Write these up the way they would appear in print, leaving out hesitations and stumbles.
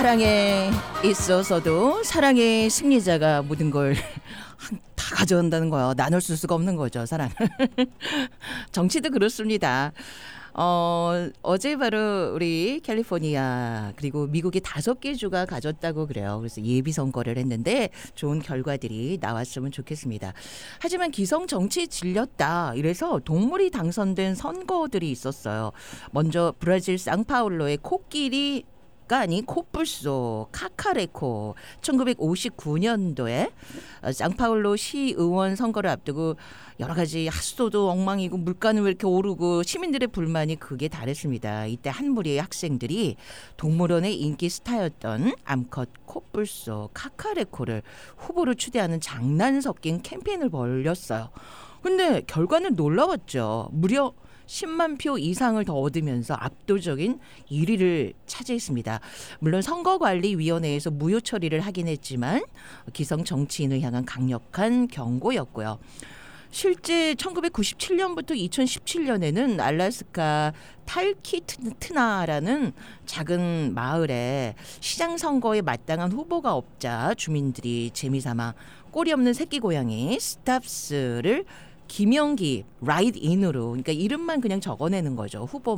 사랑에 있어서도 사랑의 승리자가 모든 걸 다 가져온다는 거예요. 나눌 수가 없는 거죠, 사랑을. 정치도 그렇습니다. 어제 바로 우리 캘리포니아 그리고 미국의 5개 주가 가졌다고 그래요. 그래서 예비 선거를 했는데 좋은 결과들이 나왔으면 좋겠습니다. 하지만 기성 정치에 질렸다. 이래서 동물이 당선된 선거들이 있었어요. 먼저 브라질 상파울로의 코끼리 아니 코뿔소 카카레코 1959년도에 상파울로 시의원 선거를 앞두고 여러 가지 핫소도 엉망이고 물가는 왜 이렇게 오르고 시민들의 불만이 극에 달했습니다. 이때 한 무리의 학생들이 동물원의 인기 스타였던 암컷 코뿔소 카카레코를 후보로 추대하는 장난 섞인 캠페인을 벌였어요. 근데 결과는 놀라웠죠. 무려 10만 표 이상을 더 얻으면서 압도적인 1위를 차지했습니다. 물론 선거관리위원회에서 무효 처리를 하긴 했지만 기성 정치인을 향한 강력한 경고였고요. 실제 1997년부터 2017년에는 알래스카 탈키트나라는 작은 마을에 시장 선거에 마땅한 후보가 없자 주민들이 재미삼아 꼬리 없는 새끼 고양이 스탑스를 김영기 라이트인으로 그러니까 이름만 그냥 적어내는 거죠. 후보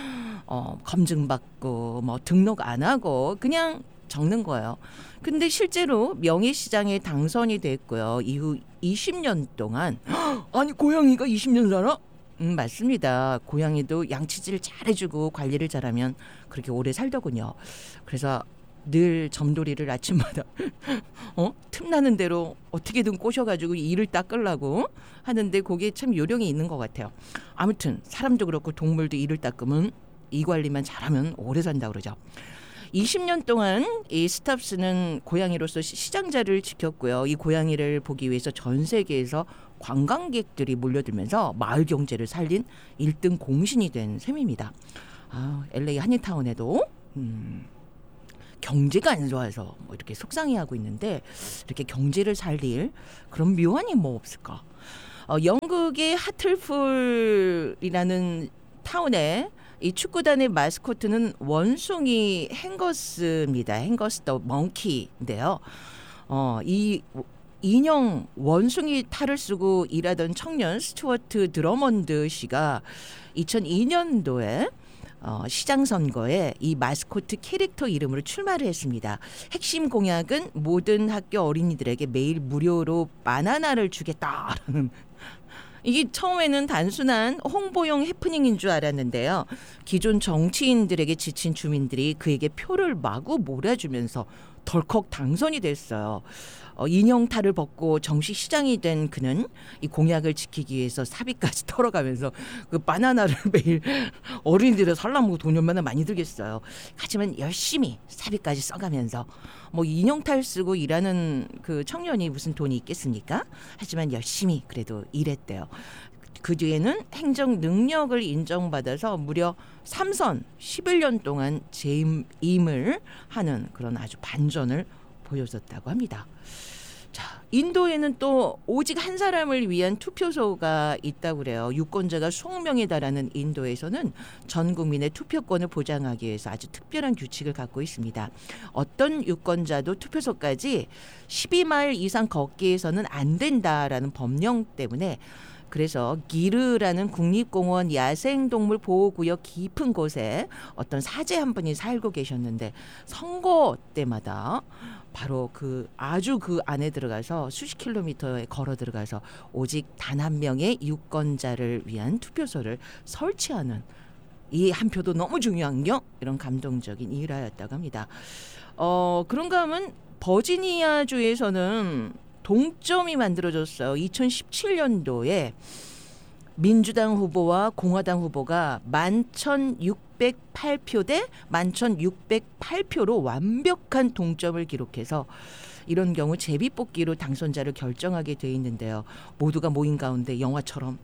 검증받고 등록 안 하고 그냥 적는 거예요. 근데 실제로 명예시장에 당선이 됐고요. 이후 20년 동안 아니 고양이가 20년 살아? 맞습니다. 고양이도 양치질 잘해주고 관리를 잘하면 그렇게 오래 살더군요. 그래서 늘 점돌이를 아침마다 틈나는 대로 어떻게든 꼬셔가지고 이를 닦으려고 하는데 그게 참 요령이 있는 것 같아요. 아무튼 사람도 그렇고 동물도 이를 닦으면 이 관리만 잘하면 오래 산다고 그러죠. 20년 동안 이 스탑스는 고양이로서 시장자를 지켰고요. 이 고양이를 보기 위해서 전 세계에서 관광객들이 몰려들면서 마을 경제를 살린 1등 공신이 된 셈입니다. LA 한인타운에도 경제가 안 좋아서 이렇게 속상해하고 있는데 이렇게 경제를 살릴 그런 묘안이 없을까? 영국의 하틀풀이라는 타운에 이 축구단의 마스코트는 원숭이 행거스입니다. 행거스 더 멍키인데요. 이 인형 원숭이 탈을 쓰고 일하던 청년 스튜어트 드러먼드 씨가 2002년도에 시장 선거에 이 마스코트 캐릭터 이름으로 출마를 했습니다. 핵심 공약은 모든 학교 어린이들에게 매일 무료로 바나나를 주겠다라는 이게 처음에는 단순한 홍보용 해프닝인 줄 알았는데요. 기존 정치인들에게 지친 주민들이 그에게 표를 마구 몰아주면서 덜컥 당선이 됐어요. 인형탈을 벗고 정식 시장이 된 그는 이 공약을 지키기 위해서 사비까지 털어가면서 그 바나나를 매일 어린이들에 살라면 돈이 얼마나 많이 들겠어요. 하지만 열심히 사비까지 써가면서 인형탈 쓰고 일하는 그 청년이 무슨 돈이 있겠습니까? 하지만 열심히 그래도 일했대요. 그 뒤에는 행정 능력을 인정받아서 무려 3선 11년 동안 재임을 하는 그런 아주 반전을 보여줬다고 합니다. 자, 인도에는 또 오직 한 사람을 위한 투표소가 있다고 그래요. 유권자가 수억 명에 달하는 인도에서는 전 국민의 투표권을 보장하기 위해서 아주 특별한 규칙을 갖고 있습니다. 어떤 유권자도 투표소까지 12마일 이상 걷기 위해서는 안 된다라는 법령 때문에 그래서 기르라는 국립공원 야생동물 보호구역 깊은 곳에 어떤 사제 한 분이 살고 계셨는데 선거 때마다 바로 그 안에 들어가서 수십 킬로미터에 걸어 들어가서 오직 단 한 명의 유권자를 위한 투표소를 설치하는 이 한 표도 너무 중요한겨? 이런 감동적인 일화였다고 합니다. 그런가 하면 버지니아주에서는 동점이 만들어졌어요. 2017년도에 민주당 후보와 공화당 후보가 11,608표 대 11,608표로 완벽한 동점을 기록해서 이런 경우 제비뽑기로 당선자를 결정하게 돼 있는데요. 모두가 모인 가운데 영화처럼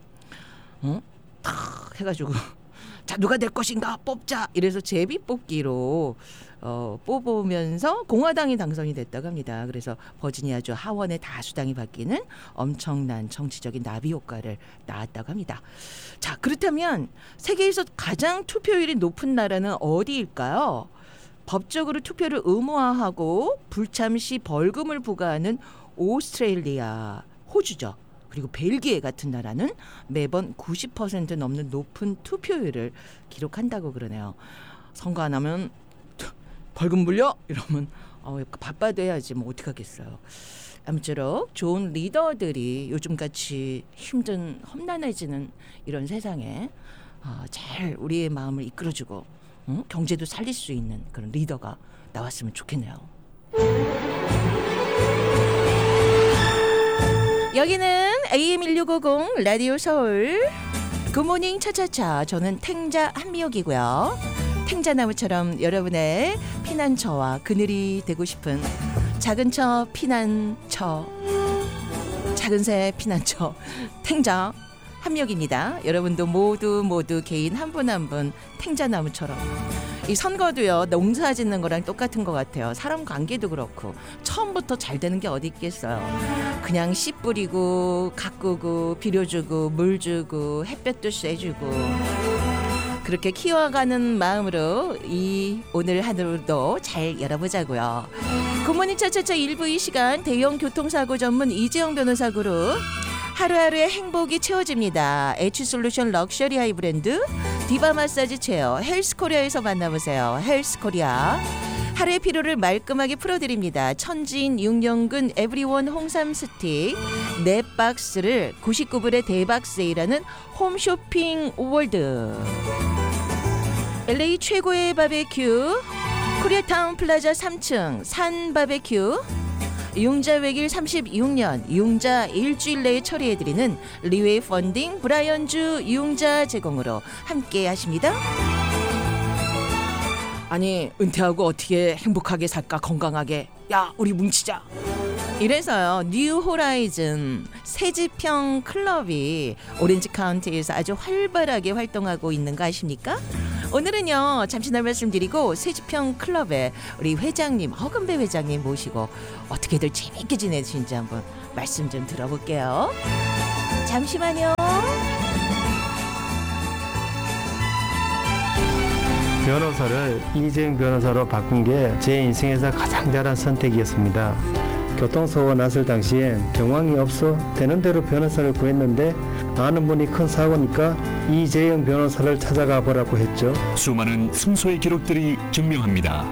탁 해가지고 자 누가 될 것인가 뽑자 이래서 제비뽑기로 뽑으면서 공화당이 당선이 됐다고 합니다. 그래서 버지니아주 하원의 다수당이 바뀌는 엄청난 정치적인 나비 효과를 낳았다고 합니다. 자, 그렇다면 세계에서 가장 투표율이 높은 나라는 어디일까요? 법적으로 투표를 의무화하고 불참 시 벌금을 부과하는 오스트레일리아, 호주죠. 그리고 벨기에 같은 나라는 매번 90% 넘는 높은 투표율을 기록한다고 그러네요. 선거 안 하면 벌금 물려? 이러면 바빠도 해야지 뭐 어떡하겠어요. 아무쪼록 좋은 리더들이 요즘같이 힘든 험난해지는 이런 세상에 잘 우리의 마음을 이끌어주고 경제도 살릴 수 있는 그런 리더가 나왔으면 좋겠네요. 여기는 AM1650 라디오 서울 굿모닝 차차차. 저는 탱자 한미옥이고요. 탱자나무처럼 여러분의 피난처와 그늘이 되고 싶은 작은 처 피난처, 작은 새 피난처 탱자 한미옥입니다. 여러분도 모두 개인 한 분 한 분 탱자나무처럼. 이 선거도요, 농사 짓는 거랑 똑같은 것 같아요. 사람 관계도 그렇고 처음부터 잘 되는 게 어디 있겠어요. 그냥 씨 뿌리고 가꾸고 비료주고 물주고 햇볕도 쐬주고 그렇게 키워가는 마음으로 이 오늘 하루도 잘 열어보자고요. 굿모닝 차차차 1부 이 시간 대형 교통사고 전문 이재영 변호사 그룹 하루하루의 행복이 채워집니다. H솔루션 럭셔리 하이 브랜드 디바 마사지 체어 헬스코리아에서 만나보세요. 헬스코리아 하루의 피로를 말끔하게 풀어드립니다. 천지인 6년근 에브리원 홍삼 스틱 4박스를 99불에 대박 세일하는 홈쇼핑 월드 LA 최고의 바베큐 코리아타운 플라자 3층 산 바베큐 융자 외길 36년 융자 일주일 내에 처리해드리는 리웨이 펀딩 브라이언주 융자 제공으로 함께 하십니다. 아니 은퇴하고 어떻게 행복하게 살까 건강하게 야 우리 뭉치자 이래서요 뉴 호라이즌 새지평 클럽이 오렌지 카운티에서 아주 활발하게 활동하고 있는 거 아십니까? 오늘은요 잠시날 말씀드리고 새지평 클럽에 우리 회장님 허금배 회장님 모시고 어떻게들 재밌게 지내시는지 한번 말씀 좀 들어볼게요. 잠시만요. 변호사를 이재영 변호사로 바꾼 게 제 인생에서 가장 잘한 선택이었습니다. 교통사고 났을 당시엔 경황이 없어 되는 대로 변호사를 구했는데 아는 분이 큰 사고니까 이재영 변호사를 찾아가 보라고 했죠. 수많은 승소의 기록들이 증명합니다.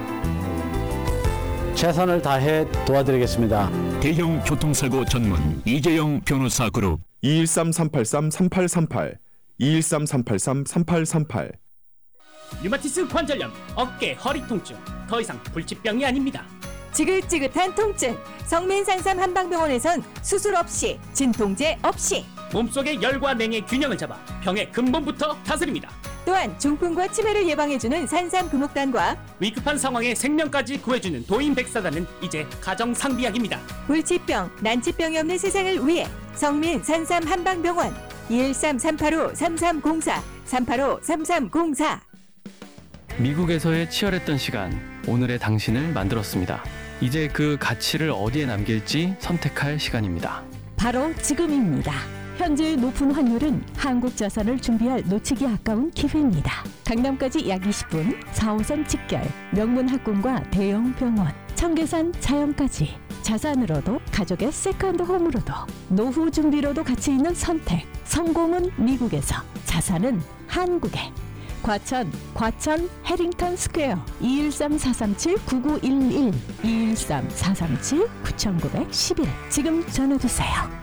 최선을 다해 도와드리겠습니다. 대형 교통사고 전문 이재영 변호사 그룹 213-383-3838 213-383-3838 류마티스 관절염, 어깨, 허리 통증 더 이상 불치병이 아닙니다. 지긋지긋한 통증 성민산삼 한방병원에선 수술 없이 진통제 없이 몸속의 열과 냉의 균형을 잡아 병의 근본부터 다스립니다. 또한 중풍과 치매를 예방해주는 산삼 금옥단과 위급한 상황에 생명까지 구해주는 도인백사단은 이제 가정상비약입니다. 불치병, 난치병이 없는 세상을 위해 성민산삼 한방병원 213-385-3304 385-3304. 미국에서의 치열했던 시간, 오늘의 당신을 만들었습니다. 이제 그 가치를 어디에 남길지 선택할 시간입니다. 바로 지금입니다. 현재의 높은 환율은 한국 자산을 준비할 놓치기 아까운 기회입니다. 강남까지 약 20분, 4호선 직결, 명문 학군과 대형 병원, 청계산 자연까지 자산으로도 가족의 세컨드 홈으로도 노후 준비로도 가치 있는 선택. 성공은 미국에서, 자산은 한국에. 과천 해링턴 스퀘어 213-437-9911 213-437-9911 지금 전화주세요.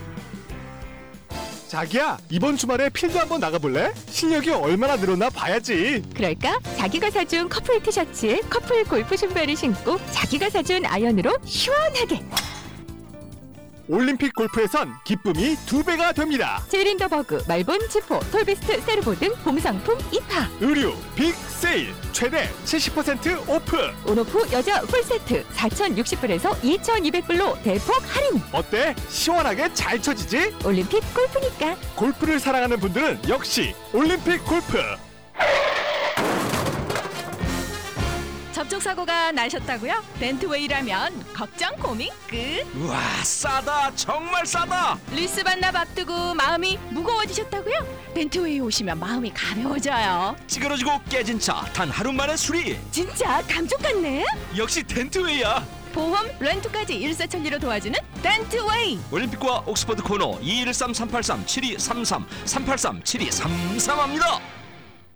자기야 이번 주말에 필드 한번 나가볼래? 실력이 얼마나 늘었나 봐야지. 그럴까? 자기가 사준 커플 티셔츠에 커플 골프 신발을 신고 자기가 사준 아이언으로 시원하게. 올림픽 골프에선 기쁨이 2배가 됩니다. 제린더버그, 말본, 지포, 톨비스트, 세르보 등 봄상품 입하. 의류 빅 세일 최대 70% 오프. 온오프 여자 풀세트 4,060불에서 2,200불로 대폭 할인. 어때? 시원하게 잘 쳐지지? 올림픽 골프니까. 골프를 사랑하는 분들은 역시 올림픽 골프. 접촉사고가 나셨다고요? 덴트웨이라면 걱정 고민 끝. 우와, 싸다. 정말 싸다. 리스 반납 앞두고 마음이 무거워지셨다고요? 덴트웨이 오시면 마음이 가벼워져요. 찌그러지고 깨진 차 단 하루 만에 수리. 진짜 감쪽 같네. 역시 덴트웨이야. 보험, 렌트까지 일사천리로 도와주는 덴트웨이. 올림픽과 옥스퍼드 코너 213-383-7233 383-7233합니다.